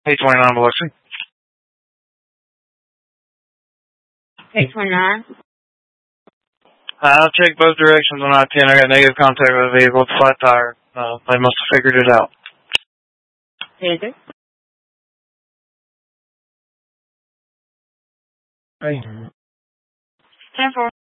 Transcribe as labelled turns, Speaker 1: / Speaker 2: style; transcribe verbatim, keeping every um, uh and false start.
Speaker 1: eight twenty-nine Biloxi.
Speaker 2: eight twenty-nine.
Speaker 1: I'll check both directions on I ten. I got negative contact with the vehicle. It's a flat tire. Uh, they must have figured it out.
Speaker 2: Enter.
Speaker 3: Hey.
Speaker 2: ten four.